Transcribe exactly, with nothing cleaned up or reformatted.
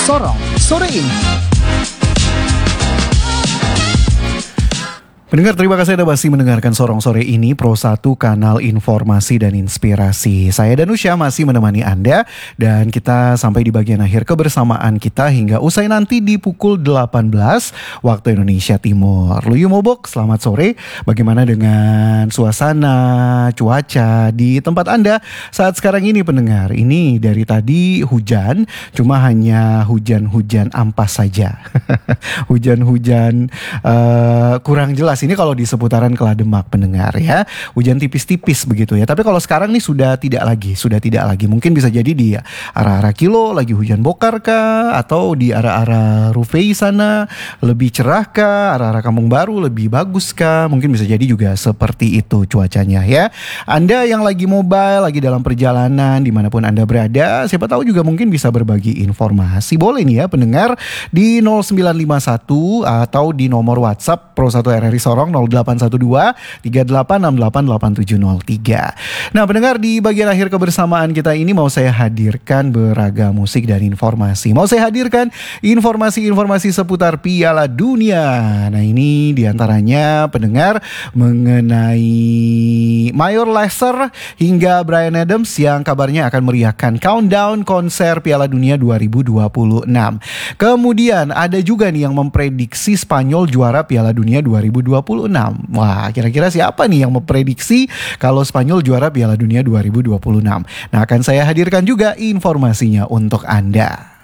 Sorong sore ini. Pendengar, terima kasih Anda masih mendengarkan Sorong Sore ini, Pro satu Kanal Informasi dan Inspirasi. Saya Danusya masih menemani Anda dan kita sampai di bagian akhir kebersamaan kita hingga usai nanti di pukul delapan belas waktu Indonesia Timur. Luyu Mobok, selamat sore. Bagaimana dengan suasana, cuaca di tempat Anda saat sekarang ini pendengar? Ini dari tadi hujan, cuma hanya hujan-hujan ampas saja. Hujan-hujan uh, kurang jelas. Ini kalau di seputaran Kelademak pendengar ya, hujan tipis-tipis begitu ya. Tapi kalau sekarang nih sudah tidak lagi, sudah tidak lagi. Mungkin bisa jadi di arah-arah Kilo lagi hujan bokar kah, atau di arah-arah Rufai sana lebih cerah kah, arah-arah Kampung Baru lebih bagus kah? Mungkin bisa jadi juga seperti itu cuacanya ya. Anda yang lagi mobile, lagi dalam perjalanan dimanapun Anda berada, siapa tahu juga mungkin bisa berbagi informasi. Boleh nih ya pendengar di nol sembilan lima satu atau di nomor WhatsApp Pro satu R R I Sorong nol delapan satu dua tiga delapan enam delapan delapan tujuh nol tiga. Nah pendengar, di bagian akhir kebersamaan kita ini mau saya hadirkan beragam musik dan informasi. Mau saya hadirkan informasi-informasi seputar Piala Dunia. Nah ini diantaranya pendengar mengenai Mayor Leicester hingga Bryan Adams yang kabarnya akan meriahkan countdown konser Piala Dunia dua ribu dua puluh enam. Kemudian ada juga nih yang memprediksi Spanyol juara Piala Dunia dua ribu dua puluh enam. Wah, kira-kira siapa nih yang memprediksi kalau Spanyol juara Piala Dunia dua ribu dua puluh enam? Nah, akan saya hadirkan juga informasinya untuk Anda.